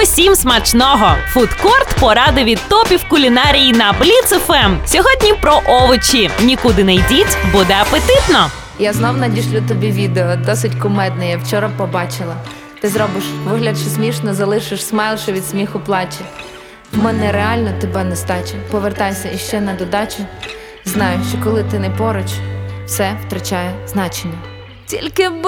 Усім смачного! Фудкорт – поради від топів кулінарії на Бліц ФМ. Сьогодні про овочі. Нікуди не йдіть, буде апетитно! Я знов надішлю тобі відео, досить кумедне, я вчора побачила. Ти зробиш вигляд, що смішно, залишиш смайл, що від сміху плаче. В мене реально тебе нестача. Повертайся іще на додачу. Знаю, що коли ти не поруч, все втрачає значення. Тільки